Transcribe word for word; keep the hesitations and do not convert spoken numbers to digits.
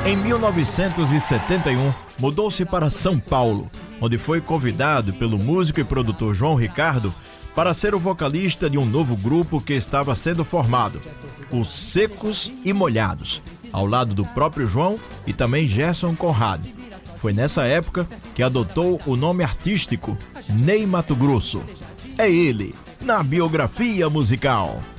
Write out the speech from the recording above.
Em mil novecentos e setenta e um, mudou-se para São Paulo, onde foi convidado pelo músico e produtor João Ricardo para ser o vocalista de um novo grupo que estava sendo formado, os Secos e Molhados, ao lado do próprio João e também Gerson Conrado. Foi nessa época que adotou o nome artístico Ney Matogrosso. É ele, na biografia musical.